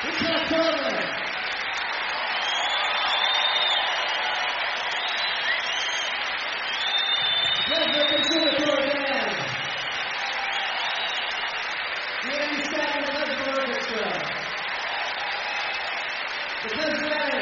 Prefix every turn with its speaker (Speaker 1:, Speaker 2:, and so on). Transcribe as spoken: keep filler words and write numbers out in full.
Speaker 1: Richard Turner. Pleasure Conservatory Band. The Andy Stanley Orchestra. The Cincinnati